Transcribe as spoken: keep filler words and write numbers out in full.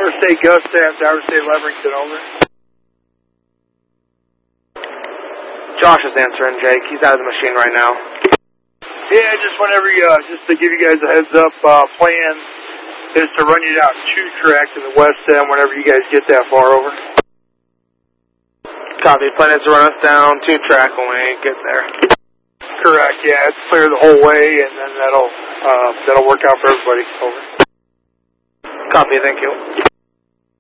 Driver State Gus Sam, Driver State Leverington, over. Josh is answering, Jake. He's out of the machine right now. Yeah, just whenever you, uh, just to give you guys a heads up, uh, plan is to run you down two track to the west end whenever you guys get that far over. Copy. Plan is to run us down two track when we get there. Correct, yeah. It's clear the whole way, and then that'll, uh, that'll work out for everybody. Over. Copy, thank you.